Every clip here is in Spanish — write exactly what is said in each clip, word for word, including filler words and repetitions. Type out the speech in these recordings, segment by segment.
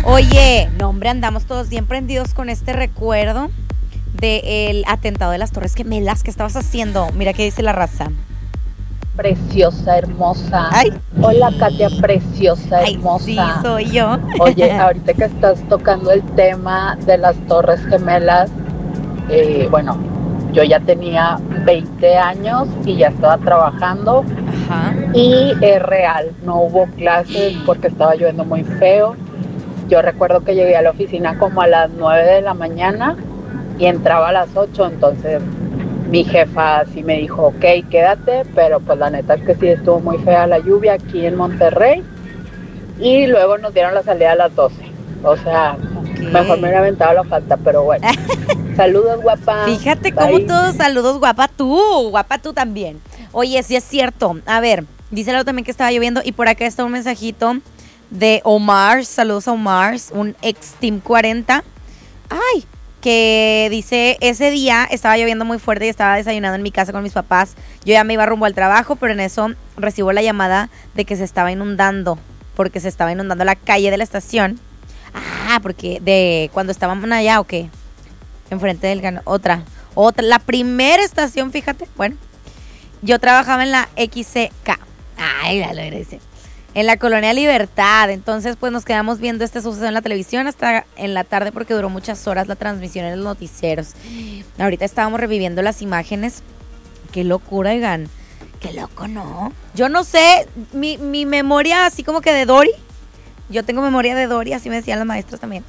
Oye, no hombre, andamos todos bien prendidos con este recuerdo del atentado de las Torres Gemelas que estabas haciendo. Mira qué dice la raza. Preciosa, hermosa. Ay. Hola, Katia, preciosa, Ay, hermosa. sí, soy yo. Oye, ahorita que estás tocando el tema de las Torres Gemelas, eh, bueno, yo ya tenía veinte años y ya estaba trabajando. Ajá. Y es real, no hubo clases porque estaba lloviendo muy feo. Yo recuerdo que llegué a la oficina como a las nueve de la mañana y entraba a las ocho, entonces mi jefa sí me dijo, ok, quédate, pero pues la neta es que sí estuvo muy fea la lluvia aquí en Monterrey y luego nos dieron la salida a las doce, o sea, okay. Mejor me hubiera aventado la falta, pero bueno. Saludos, guapa. Fíjate Bye. cómo todos saludos, guapa tú, guapa tú también. Oye, sí es cierto, a ver, dice algo también que estaba lloviendo y por acá está un mensajito de Omar, saludos a Omar, un ex Team cuarenta, ay, que dice, ese día estaba lloviendo muy fuerte y estaba desayunando en mi casa con mis papás, yo ya me iba rumbo al trabajo, pero en eso recibo la llamada de que se estaba inundando, porque se estaba inundando la calle de la estación, ah, porque de cuando estaban allá o qué, enfrente del canal, otra, otra, la primera estación, fíjate, bueno, yo trabajaba en la X C K, ay, ya lo dice, en la Colonia Libertad, entonces pues nos quedamos viendo este suceso en la televisión hasta en la tarde porque duró muchas horas la transmisión en los noticieros. Ahorita estábamos reviviendo las imágenes, qué locura, oigan, qué loco, ¿no? Yo no sé, mi, mi memoria así como que de Dory, yo tengo memoria de Dory, así me decían las maestras también.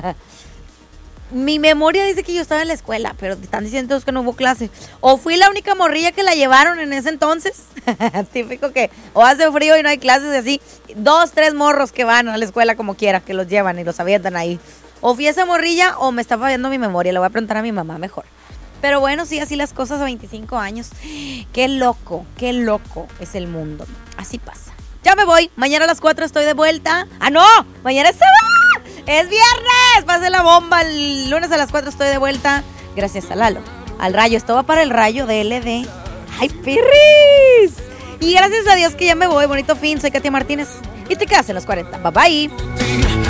Mi memoria dice que yo estaba en la escuela, pero están diciendo todos que no hubo clase. O fui la única morrilla que la llevaron en ese entonces. Típico que o hace frío y no hay clases y así. Dos, tres morros que van a la escuela como quiera, que los llevan y los avientan ahí. O fui esa morrilla o me está fallando mi memoria. Le voy a preguntar a mi mamá mejor. Pero bueno, sí, así las cosas a veinticinco años. Qué loco, qué loco es el mundo. Así pasa. Ya me voy. Mañana a las cuatro estoy de vuelta. ¡Ah, no! Mañana es sábado. ¡Es viernes! ¡Pase la bomba! El lunes a las cuatro estoy de vuelta. Gracias a Lalo. Al Rayo. Esto va para el Rayo de L D. ¡Ay, pirris! Y gracias a Dios que ya me voy. Bonito fin. Soy Katia Martínez. Y te quedas en los cuarenta. Bye, bye.